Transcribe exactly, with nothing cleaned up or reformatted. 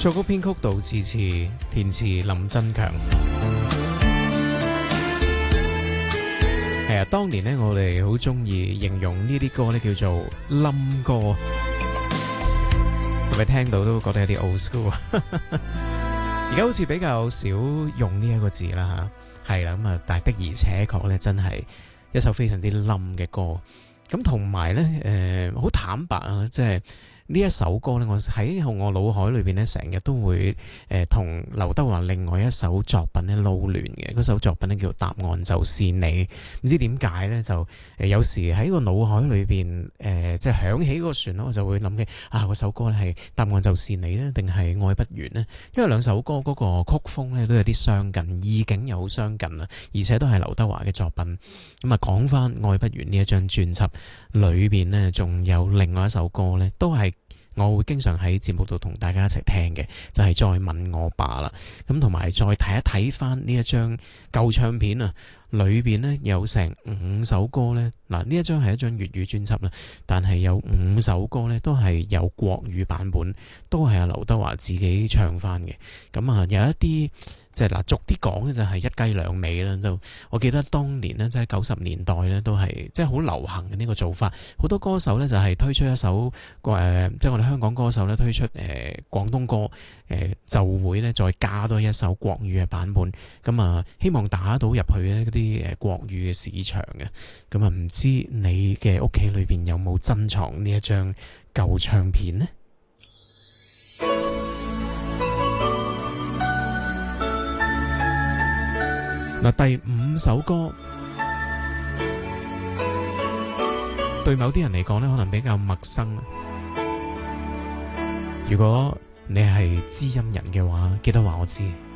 作曲編曲杜自持，填詞林振強。係啊，當年呢，我哋好中意形容呢啲歌呢叫做冧歌，係咪聽到都覺得有啲 old school？ 而家好似比較少用呢一個字啦吓，係啦咁啊，但係的而且確呢，真係一首非常之冧嘅歌。咁同埋呢，誒、呃，好坦白啊，即係。呢一首歌咧，我喺我腦海裏邊咧，成日都會誒同劉德華另外一首作品咧撈亂嘅。嗰首作品咧叫《答案就是你》，唔知點解咧就誒有時喺個腦海裏邊誒即係響起嗰個旋律，我就會諗起啊嗰首歌咧係《答案就是你》咧，定係《愛不完》呢？因為兩首歌嗰個曲風咧都有啲相近，意境又好相近啊，而且都係劉德華嘅作品。咁啊，講翻《愛不完》呢一張專輯裏邊呢，仲有另外一首歌咧，都係。我會經常喺節目度同大家一齊聽嘅，就係、是、再問我爸啦。咁同埋再睇一睇翻呢一張舊唱片啊，裏邊呢有成五首歌呢。嗱，呢一張係一張粵語專輯啦，但係有五首歌呢都係有國語版本，都係阿劉德華自己唱翻嘅。咁啊，有一啲。即係嗱，俗啲講嘅就係一雞兩味啦。就我記得當年咧，即係九十年代咧，都係即係好流行嘅呢個做法。好多歌手咧就係推出一首誒、呃，即係我哋香港歌手咧推出誒、呃、廣東歌誒、呃，就會咧再加多一首國語嘅版本。咁啊，希望打到入去咧嗰啲誒國語嘅市場嘅。咁啊，唔知你嘅屋企裏邊有冇珍藏呢一張舊唱片呢？嗱，第五首歌對某啲人嚟講咧，可能比較陌生。如果你係知音人嘅話，記得話我知。